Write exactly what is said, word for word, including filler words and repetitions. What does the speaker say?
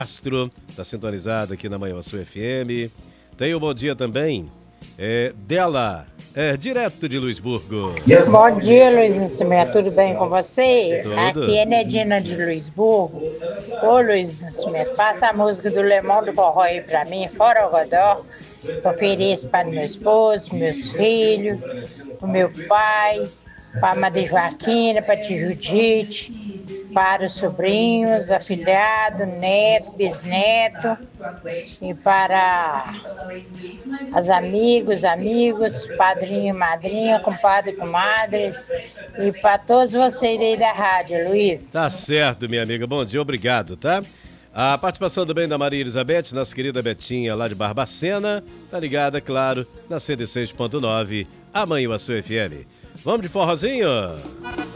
Castro, tá sintonizado aqui na Manhã Sul F M. Tem um bom dia também é, dela, é, direto de Luisburgo. Bom dia, Luiz Nascimento, tudo bem com você? Tudo. Aqui é Nedina de Luisburgo. Ô, Luiz Nascimento, passa a música do Lemão do Forró aí pra mim, fora o Godó. Ofereço para meu esposo, meus filhos, o meu pai, para a Madre Joaquina, para a tia Judite, para os sobrinhos, afilhado, neto, bisneto, e para as amigos, amigos, padrinho e madrinha, compadre e comadres, e para todos vocês aí da rádio, Luiz. Tá certo, minha amiga. Bom dia, obrigado, tá? A participação do bem da Maria Elizabeth, nossa querida Betinha lá de Barbacena, tá ligada, claro, na cento e seis ponto nove, a Manhã Sul F M. Vamos de forrozinho?